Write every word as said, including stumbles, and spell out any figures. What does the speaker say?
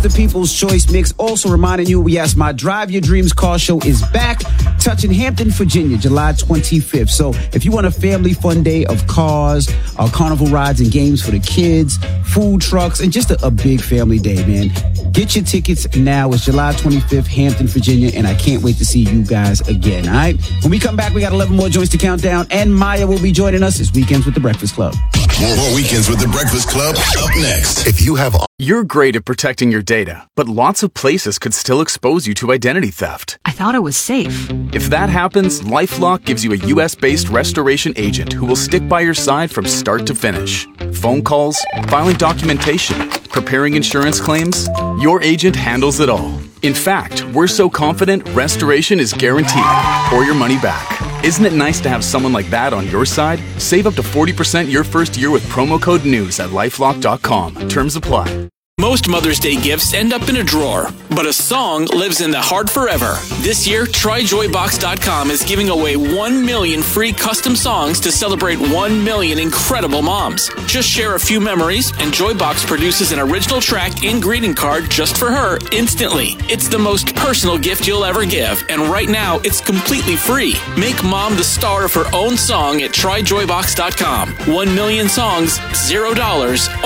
the People's Choice Mix. Also reminding you, yes, my Drive Your Dreams car show is back, touching Hampton, Virginia, July twenty-fifth. So if you want a family fun day of cars, uh, carnival rides and games for the kids, food trucks, and just a, a big family day, man, get your tickets now. It's July twenty-fifth, Hampton, Virginia, and I can't wait to see you guys again, all right? When we come back, we got eleven more joints to count down, and Maya will be joining us this Weekends with the Breakfast Club. More, more Weekends with the Breakfast Club up next. If you have... You're great at protecting your data, but lots of places could still expose you to identity theft. I thought it was safe. If that happens, LifeLock gives you a U S-based restoration agent who will stick by your side from start to finish. Phone calls, filing documentation, preparing insurance claims, your agent handles it all. In fact, we're so confident restoration is guaranteed or your money back. Isn't it nice to have someone like that on your side? Save up to forty percent your first year with promo code NEWS at lifelock dot com. Terms apply. Most Mother's Day gifts end up in a drawer, but a song lives in the heart forever. This year, try joy box dot com is giving away one million free custom songs to celebrate one million incredible moms. Just share a few memories, and Joybox produces an original track and greeting card just for her instantly. It's the most personal gift you'll ever give, and right now, it's completely free. Make mom the star of her own song at try joy box dot com. One million songs, zero dollars.